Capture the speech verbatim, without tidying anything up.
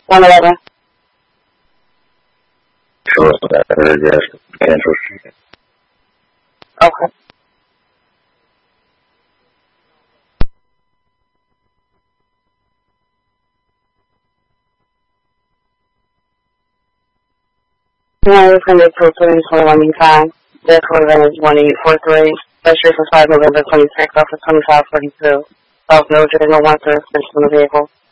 one eleven. Sure, that is yes. Cancel. Okay. Now it's going to be approved for twenty-one E time. Their code event is one eight four three. Registration for five November twenty-sixth, office twenty-five forty-two. South Mildred, no one to assist in the vehicle.